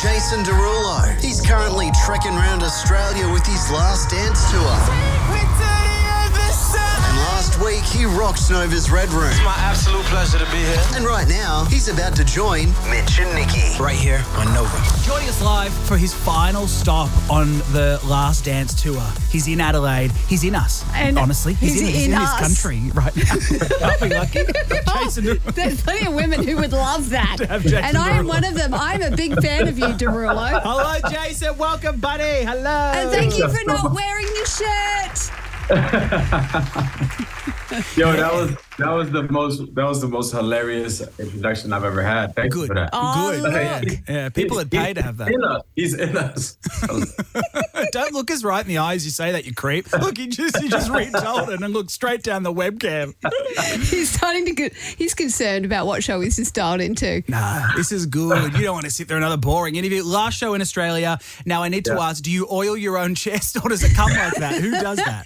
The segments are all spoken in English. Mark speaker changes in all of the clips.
Speaker 1: Jason Derulo. He's currently trekking around Australia with his Last Dance tour. And last week, he rocked Nova's Red Room.
Speaker 2: It's my absolute pleasure to be here.
Speaker 1: And right now, he's about to join Mitch and Nikki.
Speaker 2: Right here on Nova.
Speaker 3: Joining us live for his final stop on the Last Dance tour. He's in Adelaide. He's in us.
Speaker 4: And
Speaker 3: honestly, he's in his
Speaker 4: us.
Speaker 3: country right now. Aren't we lucky? Jason Derulo.
Speaker 4: There's plenty of women who would love that.
Speaker 3: have Jason
Speaker 4: And I am
Speaker 3: Derulo.
Speaker 4: one of them. I'm a big fan of you, Derulo.
Speaker 3: Hello, Jason. Welcome, buddy. Hello.
Speaker 4: And thank you for not wearing your shirt.
Speaker 5: Yo, that was the most hilarious introduction I've ever had. Thank you
Speaker 3: Good.
Speaker 5: for that.
Speaker 4: Oh,
Speaker 3: Good.
Speaker 4: look.
Speaker 3: Yeah, people would pay to have that.
Speaker 5: He's in us.
Speaker 3: Don't look us right in the eyes. You say that, you creep. Look, he just retold it and looked straight down the webcam.
Speaker 4: He's concerned about what show he's just dialed into.
Speaker 3: Nah, this is good. You don't want to sit through another boring interview. Last show in Australia. Now, I need to ask, do you oil your own chest or does it come like that? Who does that?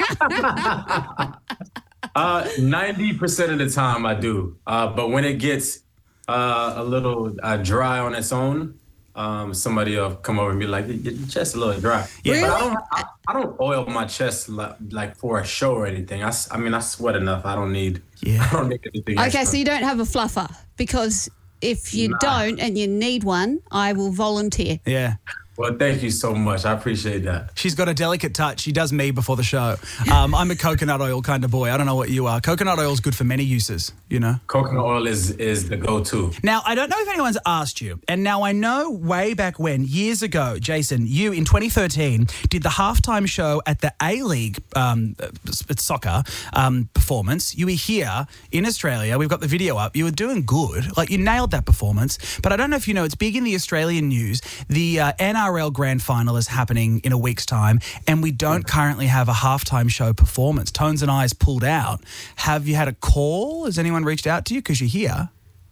Speaker 5: 90% of the time I do. But when it gets a little dry on its own, somebody will come over and be like, your chest a little dry.
Speaker 3: Yeah.
Speaker 5: But I don't oil my chest like for a show or anything. I sweat enough. I don't need anything
Speaker 4: Okay,
Speaker 5: extra.
Speaker 4: so you don't have a fluffer because if you don't and you need one, I will volunteer.
Speaker 3: Yeah.
Speaker 5: Well, thank you so much. I appreciate that.
Speaker 3: She's got a delicate touch. She does me before the show. I'm a coconut oil kind of boy. I don't know what you are. Coconut oil is good for many uses, you know.
Speaker 5: Coconut oil is the go-to.
Speaker 3: Now, I don't know if anyone's asked you, and now I know way back when, years ago, Jason, you in 2013 did the halftime show at the A-League soccer performance. You were here in Australia. We've got the video up. You were doing good. Like, you nailed that performance. But I don't know if you know, it's big in the Australian news. The NRL Grand Final is happening in a week's time, and we don't currently have a halftime show performance. Tones and I's pulled out. Have you had a call? Has anyone reached out to you? Because you're here.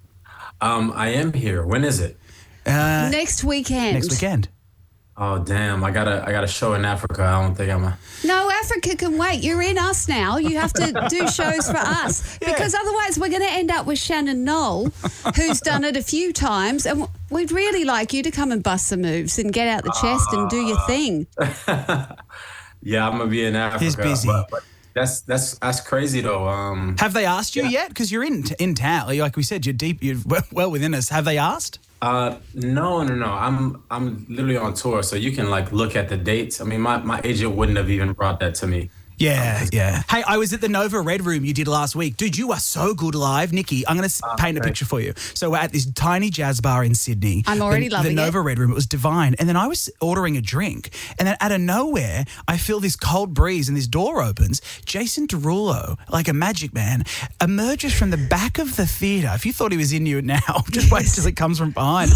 Speaker 5: I am here. When is it?
Speaker 4: Next weekend.
Speaker 3: Next weekend.
Speaker 5: Oh damn! I got a show in Africa. I don't think I'm.
Speaker 4: No, Africa can wait. You're in us now. You have to do shows for us because otherwise we're going to end up with Shannon Knoll, who's done it a few times, and we'd really like you to come and bust some moves and get out the chest and do your thing.
Speaker 5: Yeah, I'm gonna be in Africa.
Speaker 3: He's busy.
Speaker 5: But that's crazy though.
Speaker 3: Have they asked you yet? Because you're in town. Like we said, you're deep. You're well within us. Have they asked?
Speaker 5: No. I'm literally on tour, so you can like look at the dates. I mean, my agent wouldn't have even brought that to me.
Speaker 3: Yeah. Hey, I was at the Nova Red Room you did last week. Dude, you are so good live. Nikki, I'm going to paint a picture for you. So we're at this tiny jazz bar in Sydney.
Speaker 4: I'm already loving
Speaker 3: the
Speaker 4: it.
Speaker 3: Nova Red Room. It was divine. And then I was ordering a drink. And then out of nowhere, I feel this cold breeze and this door opens. Jason Derulo, like a magic man, emerges from the back of the theatre. If you thought he was in you now, just wait till it comes from behind.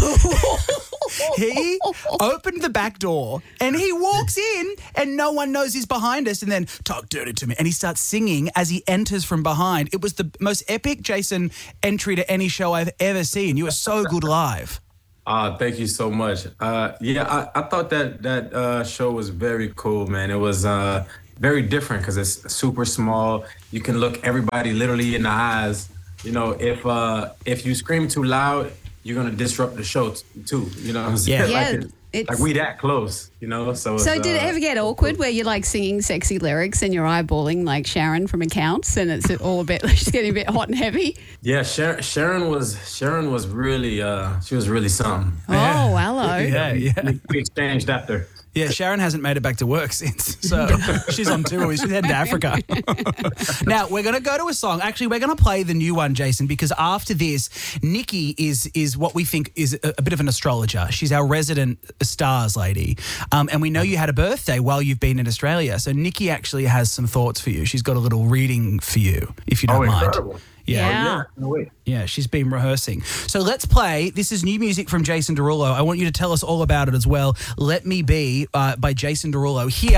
Speaker 3: He opened the back door and he walks in and no one knows he's behind us and then talk dirty to me. And he starts singing as he enters from behind. It was the most epic Jason entry to any show I've ever seen. You were so good live.
Speaker 5: Thank you so much. I thought that show was very cool, man. It was very different because it's super small. You can look everybody literally in the eyes. You know, if you scream too loud, you're gonna disrupt the show too. You know what I'm saying?
Speaker 4: Yeah.
Speaker 5: Like we that close, you know. So
Speaker 4: did it ever get awkward where you're like singing sexy lyrics and you're eyeballing like Sharon from Accounts and it's all a bit, she's getting a bit hot and heavy?
Speaker 5: Yeah, Sharon was really she was really something.
Speaker 4: Oh, hello.
Speaker 3: Yeah.
Speaker 5: We exchanged after.
Speaker 3: Yeah, Sharon hasn't made it back to work since. So she's on tour. She's heading to Africa. Now, we're going to go to a song. Actually, we're going to play the new one, Jason, because after this, Nikki is what we think is a bit of an astrologer. She's our resident stars lady. And we know you had a birthday while you've been in Australia. So Nikki actually has some thoughts for you. She's got a little reading for you, if you don't mind.
Speaker 5: Incredible.
Speaker 4: Yeah.
Speaker 5: No way.
Speaker 3: Yeah, she's been rehearsing. So let's play. This is new music from Jason Derulo. I want you to tell us all about it as well. Let Me Be by Jason Derulo here